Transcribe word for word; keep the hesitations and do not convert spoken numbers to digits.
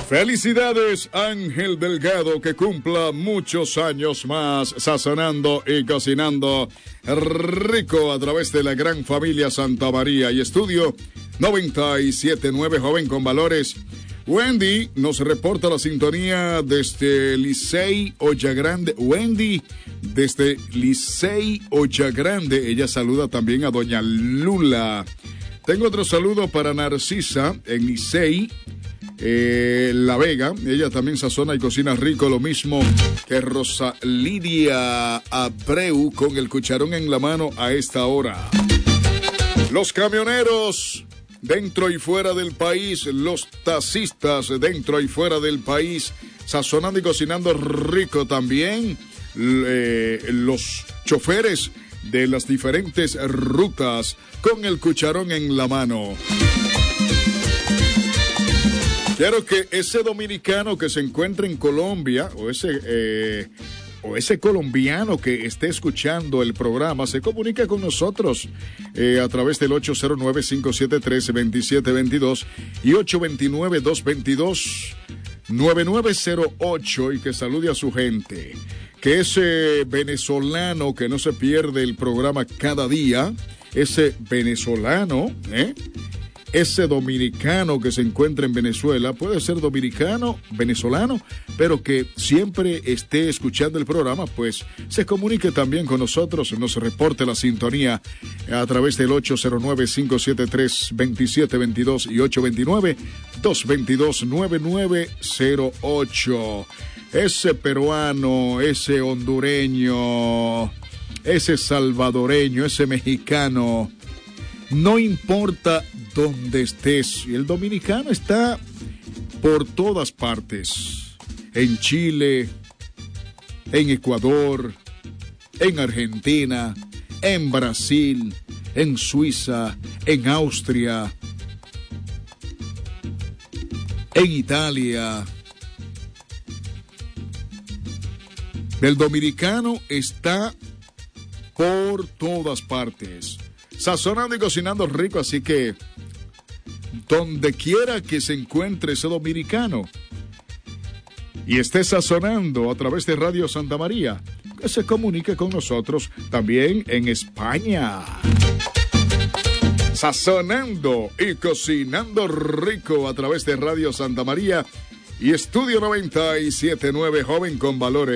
Felicidades, Ángel Delgado, que cumpla muchos años más sazonando y cocinando rico a través de la gran familia Santa María y Estudio noventa y siete punto nueve, joven con valores. Wendy nos reporta la sintonía desde Licey Ollagrande. Wendy, desde Licey Ollagrande. Ella saluda también a doña Lula. Tengo otro saludo para Narcisa en Licey eh, La Vega. Ella también sazona y cocina rico, lo mismo que Rosa Lidia Abreu, con el cucharón en la mano a esta hora. Los camioneros dentro y fuera del país, los taxistas dentro y fuera del país, sazonando y cocinando rico también. Eh, los choferes de las diferentes rutas con el cucharón en la mano. Quiero que ese dominicano que se encuentra en Colombia o ese eh, o ese colombiano que esté escuchando el programa se comunique con nosotros eh, a través del ocho cero nueve, cinco siete tres, dos siete dos dos y ocho dos nueve, dos dos dos, nueve nueve cero ocho, y que salude a su gente. Que ese venezolano que no se pierde el programa cada día, ese venezolano, ¿eh? ese dominicano que se encuentra en Venezuela, puede ser dominicano, venezolano, pero que siempre esté escuchando el programa, pues se comunique también con nosotros, nos reporte la sintonía a través del ocho cero nueve, cinco siete tres, dos siete dos dos y ocho dos nueve, dos dos dos, nueve nueve cero ocho. Ese peruano, ese hondureño, ese salvadoreño, ese mexicano, no importa dónde estés, el dominicano está por todas partes, en Chile, en Ecuador, en Argentina, en Brasil, en Suiza, en Austria, en Italia. El dominicano está por todas partes, sazonando y cocinando rico, así que donde quiera que se encuentre ese dominicano y esté sazonando a través de Radio Santa María, que se comunique con nosotros también en España. Sazonando y cocinando rico a través de Radio Santa María y Estudio noventa y siete punto nueve, joven con valores.